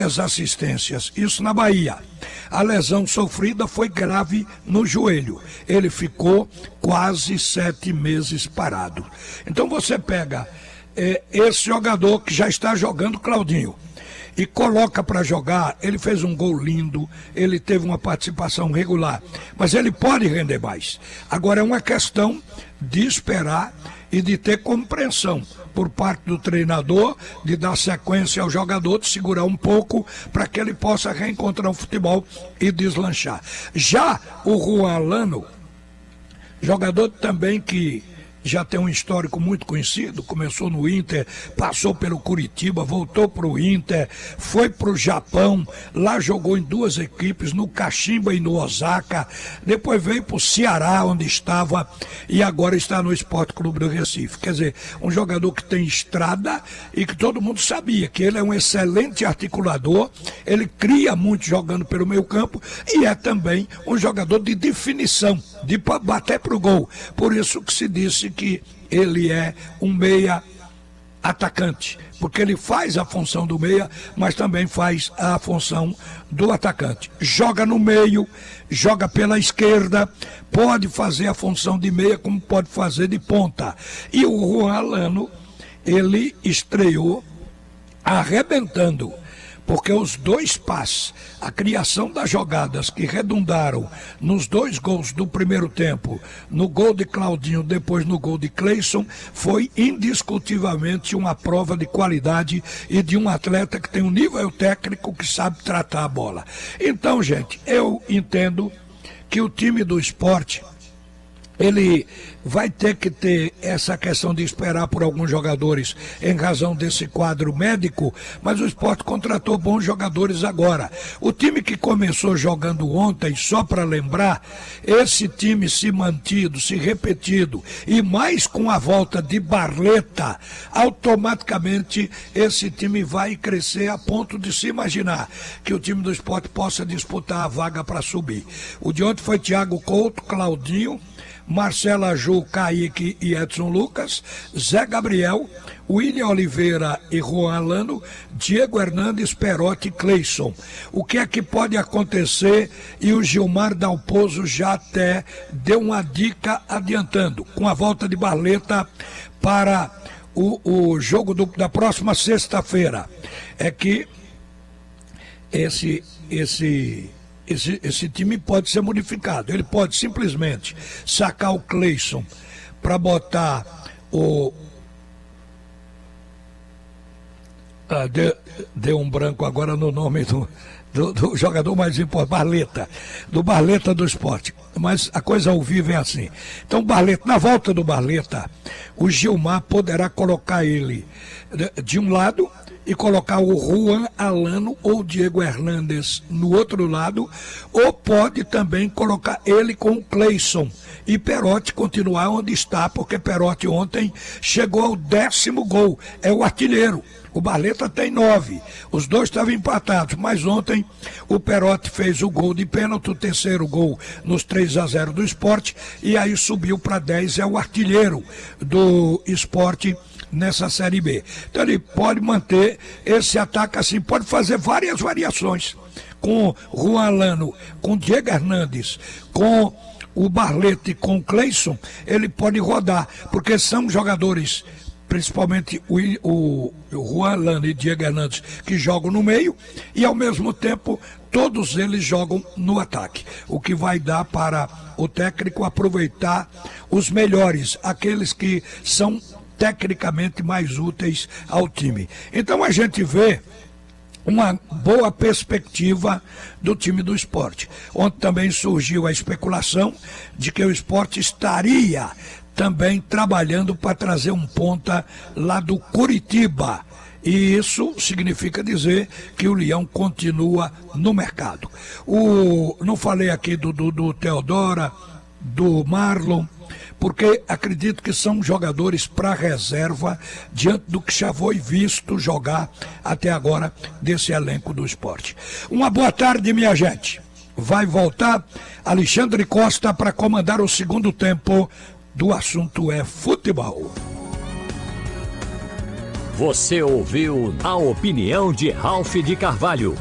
as assistências, isso na Bahia. A lesão sofrida foi grave no joelho. Ele ficou quase 7 meses parado. Então você pega esse jogador que já está jogando, Claudinho, e coloca para jogar. Ele fez um gol lindo, ele teve uma participação regular, mas ele pode render mais. Agora é uma questão de esperar e de ter compreensão por parte do treinador, de dar sequência ao jogador, de segurar um pouco para que ele possa reencontrar o futebol e deslanchar. Já o Juan Alano, jogador também que já tem um histórico muito conhecido, começou no Inter, passou pelo Curitiba, voltou para o Inter, foi para o Japão, lá jogou em 2 equipes, no Kashima e no Osaka, depois veio para o Ceará, onde estava, e agora está no Sport Clube do Recife. Quer dizer, um jogador que tem estrada e que todo mundo sabia que ele é um excelente articulador, ele cria muito jogando pelo meio campo e é também um jogador de definição, de bater para o gol. Por isso que se disse que ele é um meia atacante, porque ele faz a função do meia, mas também faz a função do atacante. Joga no meio, joga pela esquerda, pode fazer a função de meia como pode fazer de ponta. E o Juan Alano, ele estreou arrebentando, porque os 2 passes, a criação das jogadas que redundaram nos 2 gols do primeiro tempo, no gol de Claudinho, depois no gol de Cleison, foi indiscutivelmente uma prova de qualidade e de um atleta que tem um nível técnico que sabe tratar a bola. Então, gente, eu entendo que o time do Sport, ele vai ter que ter essa questão de esperar por alguns jogadores em razão desse quadro médico, mas o Sport contratou bons jogadores agora. O time que começou jogando ontem, só para lembrar, esse time se mantido, se repetido, e mais com a volta de Barleta, automaticamente esse time vai crescer a ponto de se imaginar que o time do Sport possa disputar a vaga para subir. O de ontem foi Thiago Couto, Claudinho, Marcelo Aju, Kaique e Edson Lucas, Zé Gabriel, William Oliveira e Juan Alano, Diego Hernandes, Perotti e Cleison. O que é que pode acontecer? E o Gilmar Dalpozo já até deu uma dica adiantando, com a volta de Barleta para o jogo da próxima sexta-feira. É que esse time pode ser modificado. Ele pode simplesmente sacar o Cleison para botar o... deu um branco agora no nome do jogador mais importante, Barleta do Sport. Mas a coisa ao vivo é assim. Então, Barleta, na volta do Barleta, o Gilmar poderá colocar ele de um lado e colocar o Juan Alano ou o Diego Hernandes no outro lado, ou pode também colocar ele com o Cleison e Perotti continuar onde está, porque Perotti ontem chegou ao 10º gol, é o artilheiro. O Barleta tem 9, os 2 estavam empatados, mas ontem o Perotti fez o gol de pênalti, o 3º gol nos 3-0 do Sport, e aí subiu para 10, é o artilheiro do Sport nessa Série B. Então ele pode manter esse ataque assim, pode fazer várias variações, com Juan Alano, com Diego Hernandes, com o Barleta e com o Cleison, ele pode rodar, porque são jogadores, principalmente o Juan Alano e Diego Hernandes, que jogam no meio, e ao mesmo tempo todos eles jogam no ataque, o que vai dar para o técnico aproveitar os melhores, aqueles que são tecnicamente mais úteis ao time. Então a gente vê uma boa perspectiva do time do Sport. Ontem também surgiu a especulação de que o Sport estaria também trabalhando para trazer um ponta lá do Curitiba. E isso significa dizer que o Leão continua no mercado. Não falei aqui do Teodora, do Marlon, porque acredito que são jogadores para reserva diante do que já foi visto jogar até agora desse elenco do Sport. Uma boa tarde, minha gente. Vai voltar Alexandre Costa para comandar o segundo tempo do Assunto é Futebol. Você ouviu a opinião de Ralph de Carvalho,